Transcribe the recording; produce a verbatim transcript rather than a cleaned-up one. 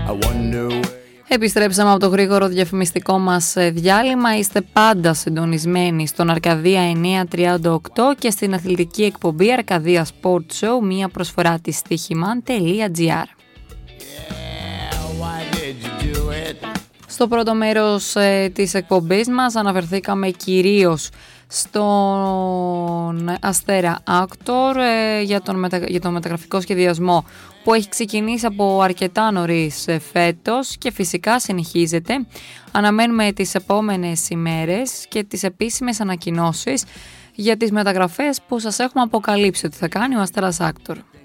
Επιστρέψαμε από το γρήγορο διαφημιστικό μας διάλειμμα. Είστε πάντα συντονισμένοι στον Αρκαδία εννιακόσια τριάντα οκτώ και στην αθλητική εκπομπή Αρκαδία Sport Show, μία προσφορά της στοίχημαν τελεία τζι άρ. Στο πρώτο μέρος ε, της εκπομπής μας αναφερθήκαμε κυρίως στον Αστέρα Άκτορ ε, για, τον μετα... για τον μεταγραφικό σχεδιασμό που έχει ξεκινήσει από αρκετά νωρίς ε, φέτος και φυσικά συνεχίζεται. Αναμένουμε τις επόμενες ημέρες και τις επίσημες ανακοινώσεις για τις μεταγραφές που σας έχουμε αποκαλύψει ότι θα κάνει ο Αστέρας Άκτορ.